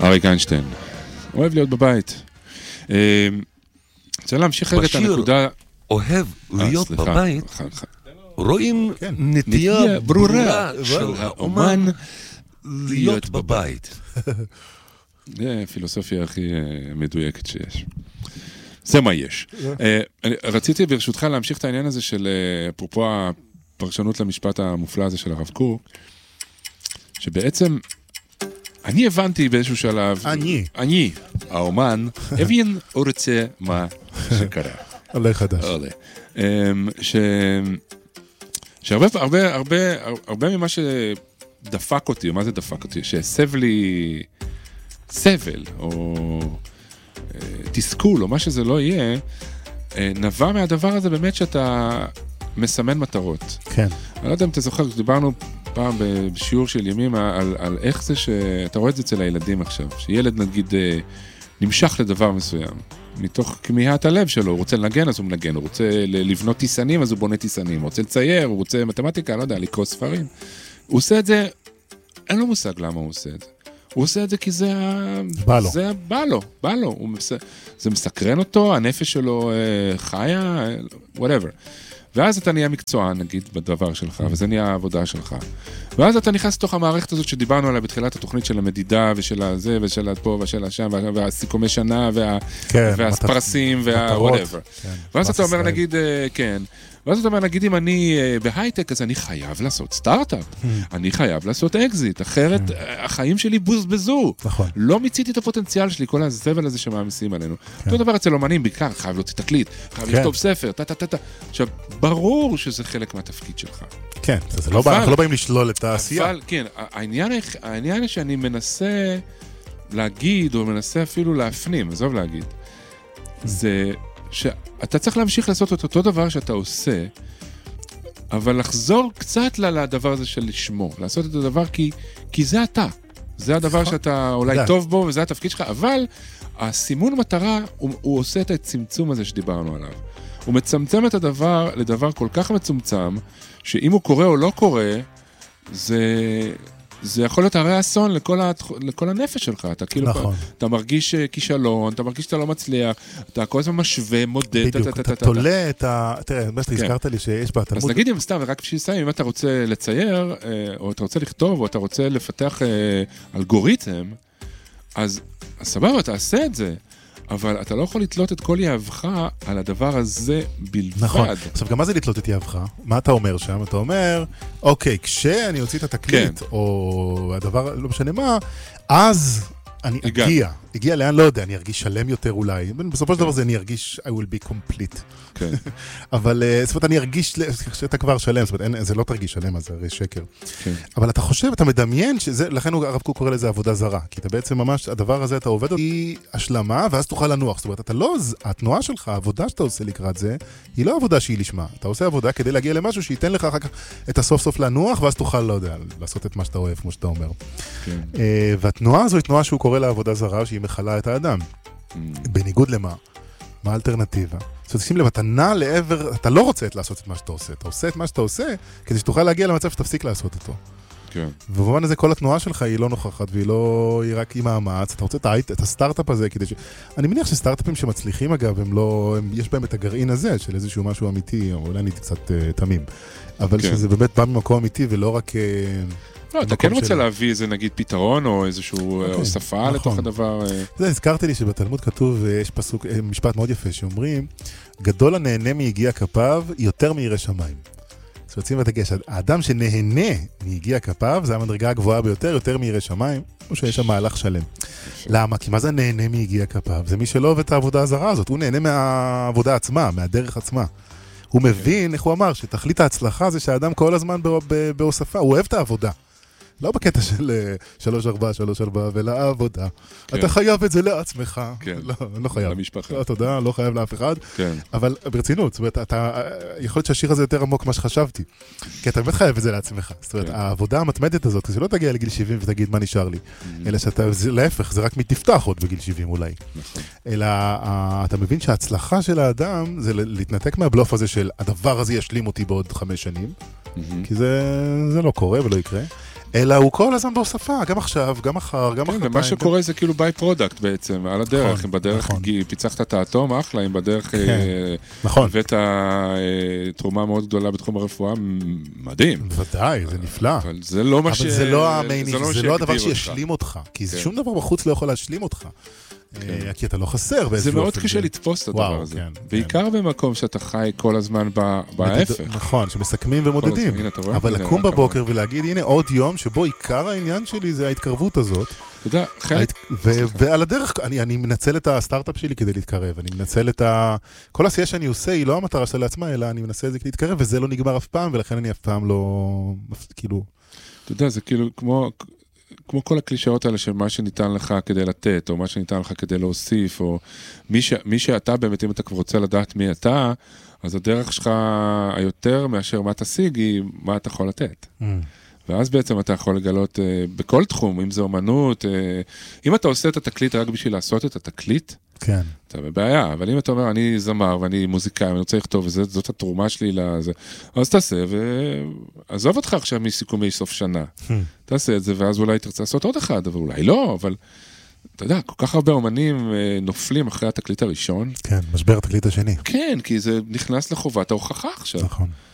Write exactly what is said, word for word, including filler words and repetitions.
אריק איינשטיין, אוהב להיות בבית. רוצה להמשיך רגע את הנקודה... אוהב להיות בבית, רואים נטייה ברורה של האומן להיות בבית. זה הפילוסופיה הכי מדויקת שיש. זה מה יש. רציתי ברשותך להמשיך את העניין הזה של, אפרופו הפרשנות למשפט המופלא הזה של הרב קוק, שבעצם אני הבנתי באיזשהו שלב, אני, אני, האומן, הבין או רוצה מה שקרה. עולה חדש. עולה. ש... שהרבה, הרבה, הרבה, הרבה ממה שדפק אותי, או מה זה דפק אותי, שהסב לי סבל, או תסכול, או מה שזה לא יהיה, נבע מהדבר הזה באמת שאתה מסמן מטרות. כן. אני לא יודע אם אתה זוכר, דיברנו פעם בשיעור של ימים על, על איך זה שאתה רואה את זה אצל הילדים עכשיו, שילד נגיד נמשך לדבר מסוים, מתוך כמיהת הלב שלו, הוא רוצה לנגן אז הוא מנגן, הוא רוצה לבנות טיסנים אז הוא בונה טיסנים, הוא רוצה לצייר, הוא רוצה מתמטיקה, לא יודע, לקרוא ספרים. הוא עושה את זה, אין לו מושג למה הוא עושה את זה. הוא עושה את זה כי זה... בא לו. זה בא לו, בא לו. מס... זה מסקרן אותו, הנפש שלו אה, חיה, whatever. ואז אתה נהיה מקצוען, נגיד, בדבר שלך, וזה נהיה העבודה שלך. ואז אתה נכנס לתוך המערכת הזאת שדיברנו עליה בתחילת התוכנית של המדידה, ושל הזה, ושל פה, ושל השם, והסיכומי שנה, וה... כן, והספרסים, וה-whatever. כן, ואז אתה אומר, ישראל. נגיד, כן, ואז אתה אומר, נגיד, אם אני בהייטק, אז אני חייב לעשות סטארט-אפ. אני חייב לעשות אקזיט, אחרת החיים שלי בוזבזו. נכון. לא מיציתי את הפוטנציאל שלי, כל הזבל הזה שמאמיסים עלינו. אותו דבר אצל אומנים, בעיקר, חייב להוציא תקליט, חייב לכתוב ספר, טה-טה-טה. עכשיו, ברור שזה חלק מהתפקיד שלך. כן, זה לא בא, אנחנו לא באים לשלול את העשייה. אבל, כן, העניין, העניין שאני מנסה להגיד, או מנסה אפילו להפנים, עזוב להגיד, זה שאתה צריך להמשיך לעשות את אותו דבר שאתה עושה, אבל לחזור קצת לדבר הזה של לשמור, לעשות את הדבר כי, כי זה אתה. זה הדבר שאתה אולי טוב בו, וזה התפקיד שלך, אבל הסימון מטרה, הוא, הוא עושה את הצמצום הזה שדיברנו עליו. הוא מצמצם את הדבר לדבר כל כך מצומצם, שאם הוא קורה או לא קורה, זה, זה יכול להיות הרי אסון לכל, ה, לכל הנפש שלך. אתה כאילו, נכון. אתה מרגיש כישלון, אתה מרגיש שאתה לא מצליח, אתה כל הזמן משווה, מודד, בדיוק, אתה תולה את ה... תראה, מה שאתה הזכרת לי שיש בה תלמוד... אז נגיד אם סתם, ורק בשביל לסיים, אם אתה רוצה לצייר, או אתה רוצה לכתוב, או אתה רוצה לפתח אלגוריתם, אז סבבה, תעשה את זה. אבל אתה לא יכול לתלות את כל יאבך על הדבר הזה בלבד. נכון. עכשיו, גם מה זה לתלות את יאבך? מה אתה אומר שם? אתה אומר, אוקיי, כשאני אוציא את התקליט, כן. או הדבר, לא משנה מה, אז אני הגע. אגיע. הגיע לאן, לא יודע, אני ארגיש שלם יותר אולי. בסופו של דבר זה אני ארגיש, I will be complete. כן. אבל, זאת אומרת, אני ארגיש שאתה כבר שלם, זאת אומרת, זה לא תרגיש שלם, אז זה הרי שקר. כן. אבל אתה חושב, אתה מדמיין, שזה, לכן הרב קוק קורא לזה עבודה זרה, כי אתה בעצם ממש, הדבר הזה, אתה עובד היא השלמה, ואז תוכל לנוח. זאת אומרת, אתה לא, התנועה שלך, העבודה שאתה עושה לקראת זה, היא לא עבודה שהיא לשמה. אתה עושה עבודה כדי להגיע למשהו שייתן לך אחר כך את הסוף סוף לנוח, ואז תוכל, לא יודע, לעשות את מה שאתה אוהב, כמו שאתה אומר. כן. והתנועה הזו היא תנועה שהוא קורא לעבודה זרה, שהיא מחלה את האדם. בניגוד למה? מה האלטרנטיבה? זאת אומרת, שים לב, אתה נע לעבר, אתה לא רוצה לעשות את מה שאתה עושה. אתה עושה את מה שאתה עושה, כדי שתוכל להגיע למצב שתפסיק לעשות אותו. כן. ובמובן הזה, כל התנועה שלך היא לא נוכחת, והיא לא, היא רק עם מאמץ. אתה רוצה את, את הסטארט-אפ הזה, כדי ש... אני מניח שסטארט-אפים שמצליחים, אגב, הם לא, הם, יש בהם את הגרעין הזה, של איזשהו משהו אמיתי, או אולי אני קצת uh, תמים. אבל כן. שזה באמת בא ממקום אמיתי, ולא רק... Uh, לא, אתה כן רוצה להביא איזה נגיד פתרון או איזשהו הוספה לתוך הדבר. זה, הזכרתי לי שבתלמוד כתוב, יש פסוק, משפט מאוד יפה שאומרים, גדול הנהנה מיגיע כפיו יותר מירא שמיים. אז רוצים ותגש, האדם שנהנה מיגיע כפיו, זה המדרגה הגבוהה ביותר, יותר מירא שמיים, או שיש שם מהלך שלם. למה? כי מה זה נהנה מיגיע כפיו? זה מי שלא עובד את העבודה הזרה הזאת, הוא נהנה מהעבודה עצמה, מהדרך עצמה. הוא מבין, איך הוא אמר, שתכלית ההצלחה זה שהאדם כל הזמן בהוספה, הוא אוהב את העבודה. לא בקטע של שלוש ארבע, שלוש ארבע ולעבודה. אתה חייב את זה לעצמך. לא, לא חייב. למשפחה. לא, תודה, לא חייב לאף אחד. כן. אבל ברצינות, זאת אומרת, אתה, יכול להיות שהשיר הזה יותר עמוק מה שחשבתי. כי אתה באמת חייב את זה לעצמך. זאת אומרת, העבודה המתמדת הזאת, שלא תגיע לגיל שבעים ותגיד מה נשאר לי. אלא שאתה, להפך, זה רק מתפתח עוד בגיל שבעים אולי. אלא, אתה מבין שההצלחה של האדם זה להתנתק מהבלוף הזה של הדבר הזה ישלים אותי בעוד חמש שנים. כי זה, זה לא קורה ולא יקרה. אלא הוא כל הזמן בהוספה, גם עכשיו, גם מחר, גם מחרתיים. כן, ומה שקורה זה כאילו ביי פרודקט בעצם, על הדרך. אם בדרך פיצחת את האטום, אחלה, אם בדרך הבאת תרומה מאוד גדולה בתחום הרפואה, מדהים. ודאי, זה נפלא. אבל זה לא מה ש... אבל זה לא הדבר שישלים אותך, כי שום דבר בחוץ לא יכול להשלים אותך. כי אתה לא חסר. זה מאוד קשה לתפוס את הדבר הזה. בעיקר במקום שאתה חי כל הזמן בהפך. נכון, שמסכמים ומודדים. אבל לקום בבוקר ולהגיד, הנה עוד יום שבו עיקר העניין שלי זה ההתקרבות הזאת. אתה יודע, חלק... ועל הדרך, אני מנצל את הסטארט-אפ שלי כדי להתקרב. אני מנצל את ה... כל עשייה שאני עושה היא לא המטרה שלה לעצמה, אלא אני מנסה את זה כדי להתקרב, וזה לא נגמר אף פעם, ולכן אני אף פעם לא... כאילו... אתה יודע, זה כאילו כמו... כמו כל הקלישאות האלה של מה שניתן לך כדי לתת, או מה שניתן לך כדי להוסיף, או מי, ש, מי שאתה באמת, אם אתה כבר רוצה לדעת מי אתה, אז הדרך שלך היותר מאשר מה תשיג היא מה אתה יכול לתת. Mm. ואז בעצם אתה יכול לגלות uh, בכל תחום, אם זה אומנות, uh, אם אתה עושה את התקליט רק בשביל לעשות את התקליט, כן. אתה בבעיה, אבל אם אתה אומר, אני זמר ואני מוזיקאי, אני רוצה לכתוב, וזאת התרומה שלי לזה, אז תעשה, ועזוב אותך עכשיו מסיכומי סוף שנה. תעשה את זה, ואז אולי תרצה לעשות עוד אחד, אבל אולי לא, אבל אתה יודע, כל כך הרבה אומנים נופלים אחרי התקליט הראשון. כן, משבר התקליט השני. כן, כי זה נכנס לחובת ההוכחה עכשיו. נכון.